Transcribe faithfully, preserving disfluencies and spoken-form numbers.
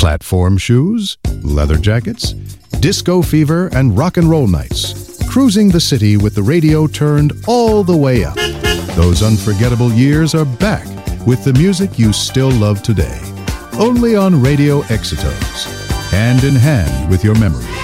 Platform shoes, leather jackets, disco fever, and rock and roll nights. Cruising the city with the radio turned all the way up. Those unforgettable years are back with the music you still love today. Only on Radio Exitos. Hand in hand with your memories.